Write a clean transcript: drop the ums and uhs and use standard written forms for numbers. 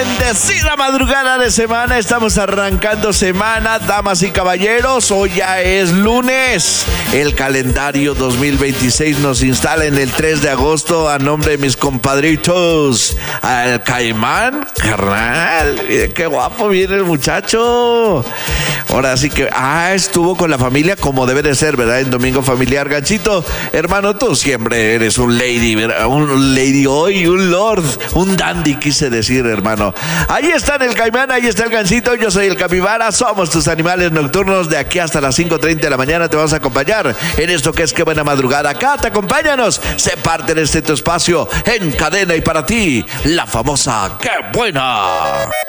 Bendecida madrugada de semana, estamos arrancando semana, damas y caballeros, hoy ya es lunes. El calendario 2026 nos instala en el 3 de agosto a nombre de mis compadritos. Al Caimán, carnal, mire qué guapo viene el muchacho. Ahora sí que, estuvo con la familia como debe de ser, ¿verdad? En Domingo Familiar. Ganchito, hermano, tú siempre eres un lady, ¿verdad? Un lady hoy, un lord, un dandy, quise decir, hermano. Ahí está el Caimán, ahí está el Gancito, yo soy el Capibara, somos tus animales nocturnos. De aquí hasta las 5:30 de la mañana te vamos a acompañar en esto que es Qué Buena Madrugada. Acá te acompáñanos, sé parte de este tu espacio en cadena y para ti, la famosa Qué Buena.